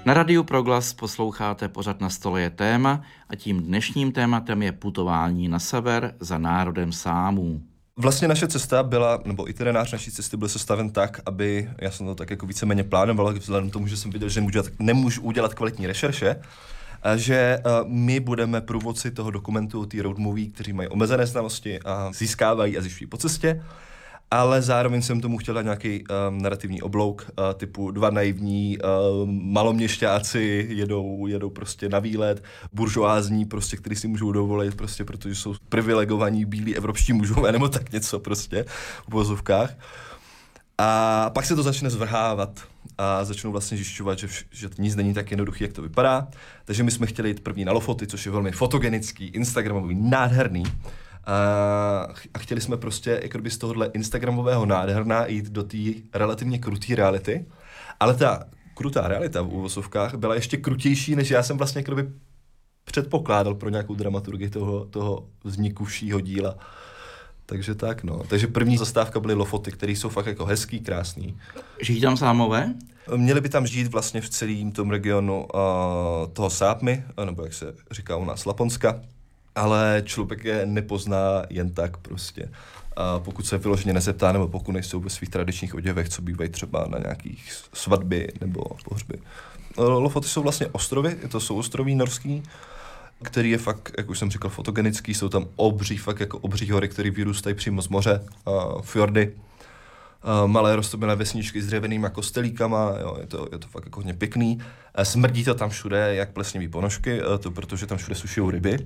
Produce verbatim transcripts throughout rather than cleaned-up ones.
Na Radiu Proglas posloucháte pořad Na stole je téma a tím dnešním tématem je putování na sever za národem Sámů. Vlastně naše cesta byla, nebo itinerář naší cesty byl sestaven tak, aby, já jsem to tak jako víceméně plánoval, vzhledem k tomu, že jsem viděl, že nemůžu, nemůžu udělat kvalitní rešerše, že my budeme průvodci toho dokumentu, té road movie, kteří mají omezené znalosti a získávají a zjišťují po cestě, ale zároveň jsem tomu chtěl dát nějaký um, narrativní oblouk, uh, typu dva naivní uh, maloměšťáci jedou, jedou prostě na výlet, buržoázní, prostě, který si můžou dovolit, prostě, protože jsou privilegovaní bílí evropští mužové, nebo tak něco prostě v uvozovkách. A pak se to začne zvrhávat a začnou vlastně zjišťovat, že, vš- že nic není tak jednoduchý, jak to vypadá. Takže my jsme chtěli jít první na Lofoty, což je velmi fotogenický, instagramový, nádherný. A chtěli jsme prostě jako by z tohohle instagramového nádherná jít do té relativně kruté reality. Ale ta krutá realita v uvozovkách byla ještě krutější, než já jsem vlastně jako by předpokládal pro nějakou dramaturgii toho, toho vznikuvšího díla. Takže tak, no. Takže první zastávka byly Lofoty, které jsou fakt jako hezký, krásný. Žijí tam Sámové? Měli by tam žít vlastně v celém tom regionu uh, toho Sápmi, nebo jak se říká u nás Laponska. Ale člověk je nepozná jen tak prostě. A pokud se vyloženě nezeptá, nebo pokud nejsou ve svých tradičních oděvech, co bývají třeba na nějakých svatby nebo pohřby. Lofoty jsou vlastně ostrovy, to jsou ostroví norský, který je fakt, jak už jsem říkal, fotogenický, jsou tam obří, fakt jako obří hory, které vyrůstají přímo z moře, a fjordy. A malé roztobené vesničky s dřevěnými kostelíkama, jo, je, to, je to fakt jako hodně pěkný. A smrdí to tam všude, jak plesnivý ponožky, to protože tam všude sušijou ryby.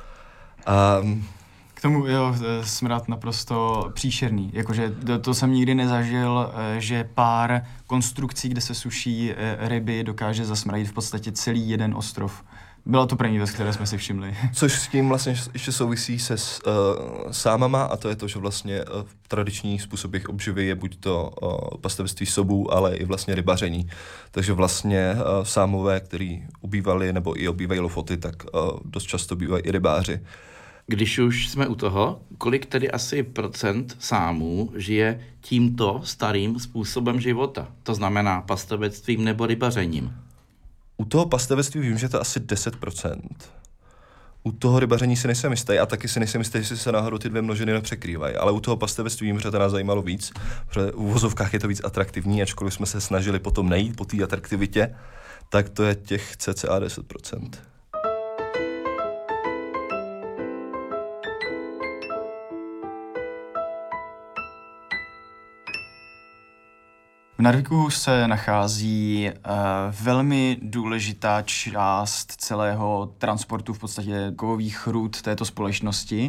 Um, K tomu, jo, smrad naprosto příšerný. Jakože to, to jsem nikdy nezažil, že pár konstrukcí, kde se suší ryby, dokáže zasmradit v podstatě celý jeden ostrov. Byla to první věc, které jsme si všimli. Což s tím vlastně ještě souvisí se s, uh, sámama, a to je to, že vlastně uh, v tradičních způsobech obživy je buď to uh, pastevectví sobů, ale i vlastně rybaření. Takže vlastně uh, sámové, který ubývali nebo i obývají Lofoty, tak uh, dost často bývají i rybáři. Když už jsme u toho, kolik tedy asi procent Sámů žije tímto starým způsobem života? To znamená pastevectvím nebo rybařením? U toho pastevectví vím, že to je asi deset procent. U toho rybaření si nejsem jistý a taky si nejsem jistý, jestli se náhodou ty dvě množiny nepřekrývají. Ale u toho pastevectví vím, že to nás zajímalo víc, protože v uvozovkách je to víc atraktivní, ačkoliv jsme se snažili potom nejít po té atraktivitě, tak to je těch cca deset procent. V Narviku se nachází uh, velmi důležitá část celého transportu, v podstatě kovových rud této společnosti.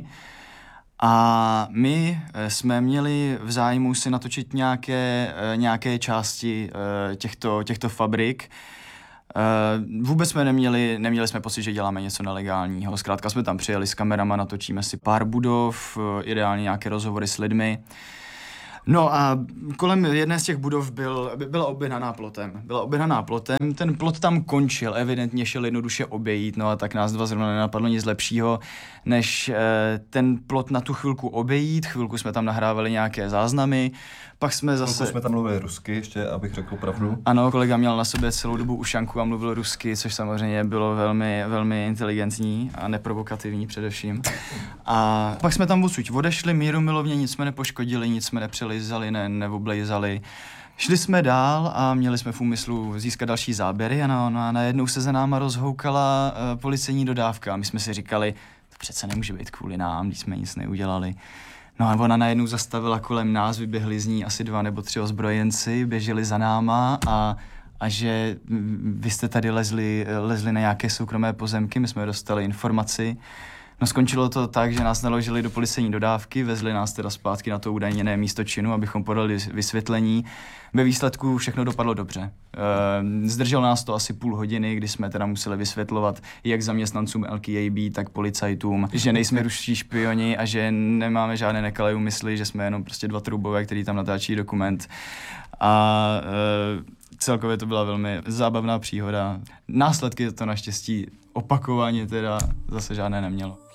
A my jsme měli v zájmu si natočit nějaké, uh, nějaké části uh, těchto, těchto fabrik. Uh, vůbec jsme neměli, neměli jsme pocit, že děláme něco nelegálního. Zkrátka jsme tam přijeli s kamerama, natočíme si pár budov, uh, ideálně nějaké rozhovory s lidmi. No a kolem jedné z těch budov byl, byla oběhaná plotem. Byla oběhaná plotem, ten plot tam končil, evidentně šel jednoduše obejít, no a tak nás dva zrovna nenapadlo nic lepšího, než eh, ten plot na tu chvilku obejít, chvilku jsme tam nahrávali nějaké záznamy, pak jsme zase... Chvilku jsme tam mluvili rusky, ještě, abych řekl pravdu. Ano, kolega měl na sobě celou dobu ušanku a mluvil rusky, což samozřejmě bylo velmi, velmi inteligentní a neprovokativní především. A pak jsme tam odsud odešli mírumilovně, nic jsme nepoškodili, nic jsme nepřelizali, ne, neoblejzali. Šli jsme dál a měli jsme v úmyslu získat další záběry a, no, no a najednou se za náma rozhoukala uh, policejní dodávka a my jsme si říkali, to přece nemůže být kvůli nám, když jsme nic neudělali. No a ona najednou zastavila kolem nás, vyběhli z ní asi dva nebo tři ozbrojenci, běželi za náma a, a že vy jste tady lezli, lezli na nějaké soukromé pozemky, my jsme dostali informaci. No skončilo to tak, že nás naložili do policejní dodávky, vezli nás teda zpátky na to údajněné místo činu, abychom podali vysvětlení. Ve výsledku všechno dopadlo dobře. E, zdrželo nás to asi půl hodiny, kdy jsme teda museli vysvětlovat jak zaměstnancům L K A B, tak policajtům, že nejsme ruští špioni a že nemáme žádné nekalé úmysly, že jsme jenom prostě dva trubové, který tam natáčí dokument. A e, celkově to byla velmi zábavná příhoda. Následky to naštěstí opakovaně teda zase žádné nemělo.